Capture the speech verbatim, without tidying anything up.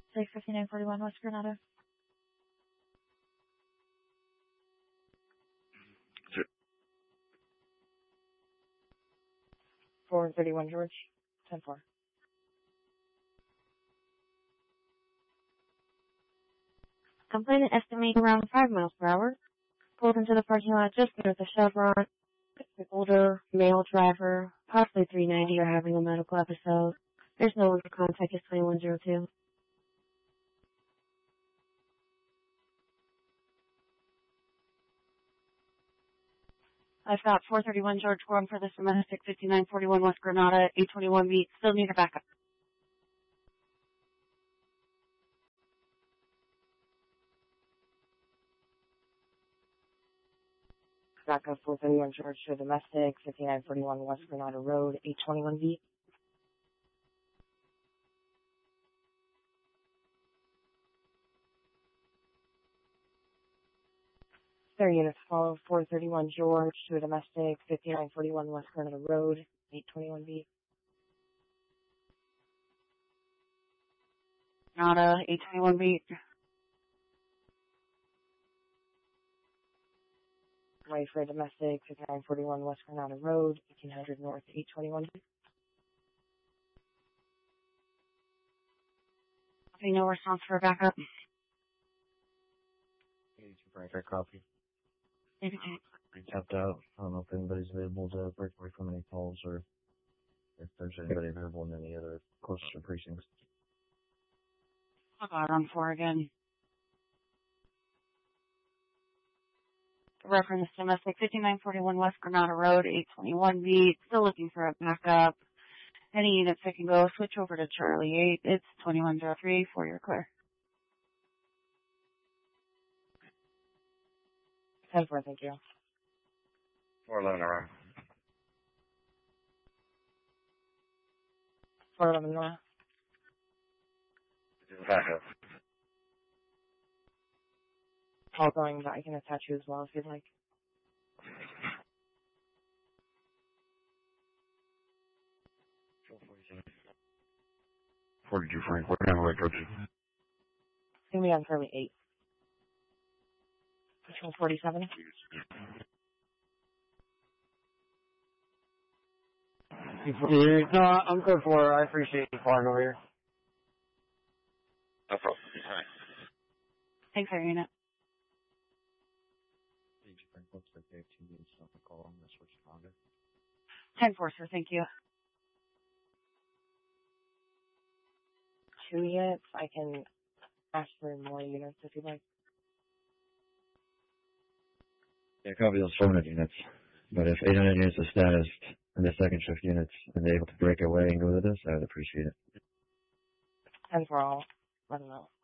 Say fifty-nine forty-one West Granada. Sure. four thirty-one George, ten four. Complainant estimating around five miles per hour. Pulled into the parking lot just near the Chevron. An older male driver, possibly three ninety, are having a medical episode. There's no one to contact is twenty-one oh two. I've got four thirty-one George going for this domestic, fifty-nine forty-one West Granada, eight twenty-one beat. Still need a backup. Backup four thirty-one George to domestic, fifty-nine forty-one West Granada Road, eight twenty-one beat. Their units follow four thirty-one George to a domestic, fifty-nine forty-one West Granada Road, eight twenty-one beat. Granada, eight twenty-one beat. Ready for a domestic, fifty-nine forty-one West Granada Road, eighteen hundred North, eight twenty-one beat. No response for a backup. eighty-two Frank, I copy. Okay. I tapped out. I don't know if anybody's available to break away from any calls or if there's anybody available in any other closer precincts. I'll go out on four again. Reference domestic, fifty-nine forty-one West Granada Road, eight twenty-one beat. Still looking for a backup. Any units that can go, switch over to Charlie eight. It's twenty-one oh three for your clear. ten four, thank you. four eleven around. four eleven North. Backup. Call going, but I can attach you as well if you'd like. forty-two Frank, what kind of light coach? It's going to be on Charlie eight. Control forty-seven. No, I'm good for it. I appreciate you flying over here. No problem. Alright. Thanks, our unit. eighty-two Frank, looks like they have two units on the call. I'm going to switch to Honda. ten four, sir. Thank you. Two units. I can ask for more units if you'd like. Yeah, copy those four hundred units. But if eight hundred units are status and the second shift units and they're able to break away and go to this, I would appreciate it. ten four, I'll let them know.